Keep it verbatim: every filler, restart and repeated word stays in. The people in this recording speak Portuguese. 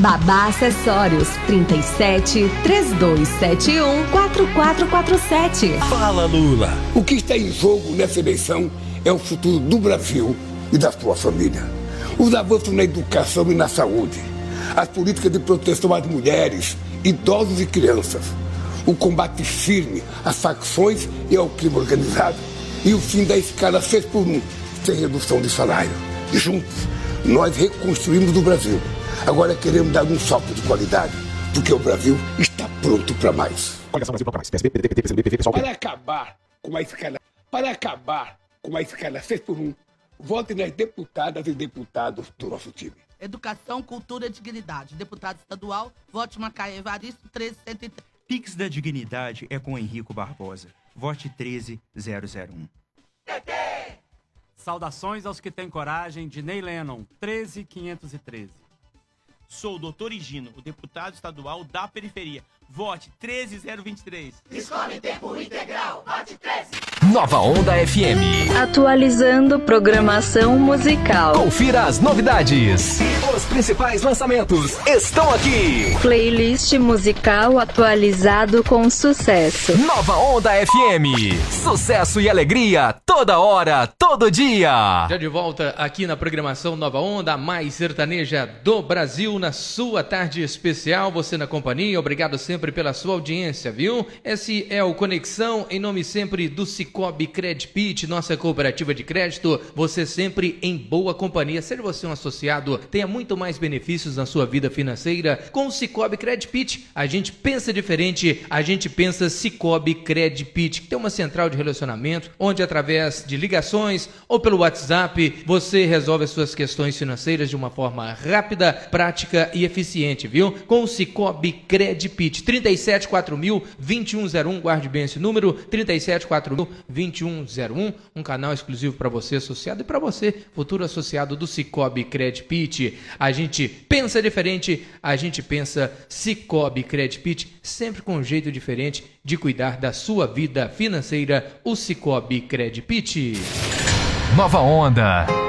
Babá Acessórios, trinta e sete, trinta e dois setenta e um, quarenta e quatro quarenta e sete. Fala, Lula. O que está em jogo nessa eleição é o futuro do Brasil e da sua família. Os avanços na educação e na saúde, as políticas de proteção às mulheres, idosos e crianças, o combate firme às facções e ao crime organizado e o fim da escala seis por um, sem redução de salário. Juntos, nós reconstruímos o Brasil. Agora queremos dar um salto de qualidade, porque o Brasil está pronto para mais. Para acabar com a escala, para acabar com a escala seis por um, vote nas deputadas e deputados do nosso time. Educação, cultura e dignidade. Deputado estadual, vote Macaé Evaristo treze cento e três. Pix da Dignidade é com Henrico Barbosa. Vote treze zero zero um. Saudações aos que têm coragem de Ney Lennon, treze quinhentos e treze. Sou o doutor Higino, o deputado estadual da periferia. Vote treze zero vinte e três. Escolhe tempo integral. Vote treze. Nova Onda F M. Atualizando programação musical. Confira as novidades. Os principais lançamentos estão aqui. Playlist musical atualizado com sucesso. Nova Onda F M. Sucesso e alegria toda hora, todo dia. Já de volta aqui na programação Nova Onda, a mais sertaneja do Brasil, na sua tarde especial. Você na companhia, obrigado sempre pela sua audiência, viu? Esse é o Conexão, em nome sempre do Sicoob Credpit, nossa cooperativa de crédito. Você sempre em boa companhia. Seja você um associado, tenha muito mais benefícios na sua vida financeira. Com o Sicoob Credpit, a gente pensa diferente, a gente pensa Sicoob Credpit, que tem uma central de relacionamento, onde através de ligações ou pelo WhatsApp, você resolve as suas questões financeiras de uma forma rápida, prática e eficiente, viu? Com o Sicoob Credpit. trinta e sete quatro mil, vinte e um zero um, guarde bem esse número, trinta e sete quatro mil, vinte e um zero um, um canal exclusivo para você associado e para você, futuro associado do Sicoob Credpit. A gente pensa diferente, a gente pensa Sicoob Credpit, sempre com um jeito diferente de cuidar da sua vida financeira, o Sicoob Credpit. Nova Onda.